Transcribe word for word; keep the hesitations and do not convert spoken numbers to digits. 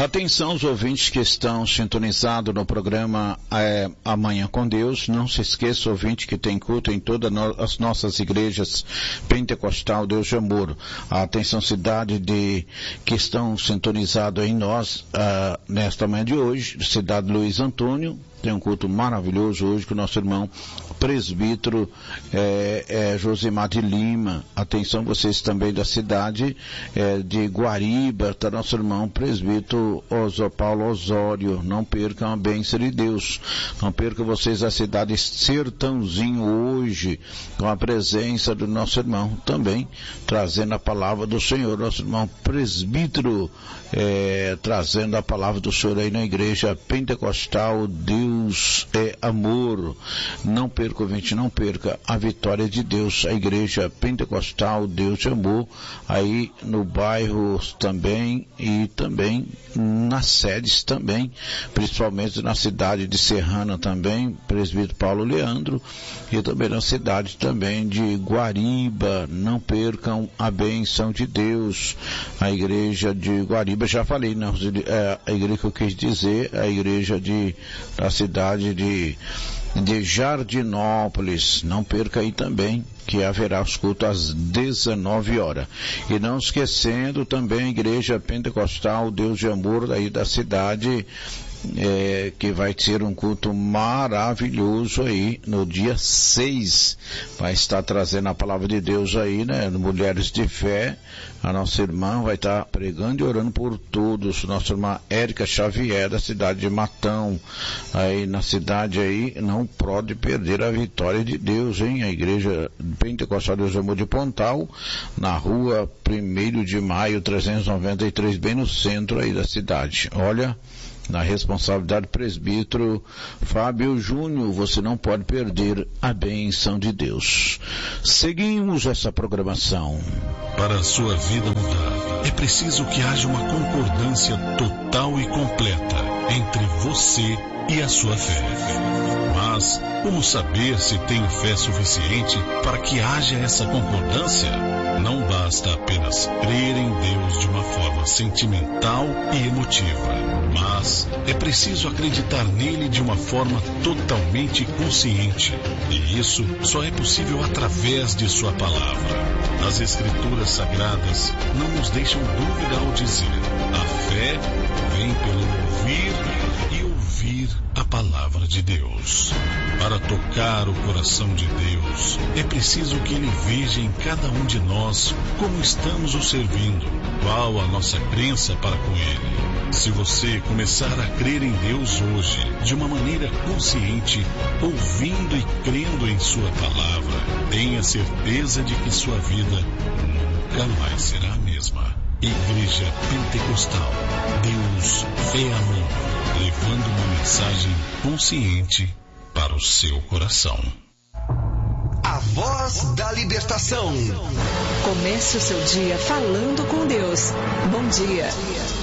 Atenção os ouvintes que estão sintonizados no programa é, Amanhã com Deus. Não se esqueça, ouvinte, que tem culto em todas no, as nossas igrejas pentecostal Deus de Amor. Atenção cidade de, que estão sintonizados em nós uh, nesta manhã de hoje, cidade Luiz Antônio. Tem um culto maravilhoso hoje com o nosso irmão presbítero é, é, Josimar de Lima. Atenção vocês também da cidade é, de Guariba, está nosso irmão presbítero Oso, Paulo Osório. Não percam a bênção de Deus. Não percam vocês a cidade Sertãozinho hoje, com a presença do nosso irmão também, trazendo a palavra do Senhor. Nosso irmão presbítero é, trazendo a palavra do Senhor aí na igreja pentecostal Deus é Amor. Não perca, ouvinte, não perca a vitória de Deus, a igreja pentecostal Deus de Amor, aí no bairro também e também nas sedes também, principalmente na cidade de Serrana também, presbítero Paulo Leandro, e também na cidade também de Guariba. Não percam a bênção de Deus, a igreja de Guariba, já falei, não, é, a igreja que eu quis dizer, a igreja de, da cidade de de Jardinópolis. Não perca aí também, que haverá os cultos às dezenove horas. E não esquecendo também a igreja pentecostal Deus de Amor aí da cidade, é, que vai ter um culto maravilhoso aí no dia seis. Vai estar trazendo a palavra de Deus aí, né? Mulheres de Fé. A nossa irmã vai estar pregando e orando por todos. Nossa irmã Érica Xavier, da cidade de Matão. Aí na cidade aí, não pode perder a vitória de Deus, hein? A igreja pentecostal Deus de Amor de Pontal, na rua primeiro de maio, trezentos e noventa e três, bem no centro aí da cidade. Olha, na responsabilidade do presbítero Fábio Júnior, você não pode perder a bênção de Deus. Seguimos essa programação. Para a sua vida mudar, é preciso que haja uma concordância total e completa entre você e a sua fé. Mas, como saber se tenho fé suficiente para que haja essa concordância? Não basta apenas crer em Deus de uma forma sentimental e emotiva, mas é preciso acreditar nele de uma forma totalmente consciente. E isso só é possível através de sua palavra. As Escrituras Sagradas não nos deixam dúvida ao dizer: a fé vem pelo ouvir e ouvir a palavra de Deus. Para tocar o coração de Deus, é preciso que Ele veja em cada um de nós como estamos o servindo, qual a nossa crença para com Ele. Se você começar a crer em Deus hoje, de uma maneira consciente, ouvindo e crendo em Sua palavra, tenha certeza de que sua vida nunca mais será a mesma. Igreja Pentecostal Deus é Amor, levando uma mensagem consciente para o seu coração. A voz da libertação. Comece o seu dia falando com Deus. Bom dia.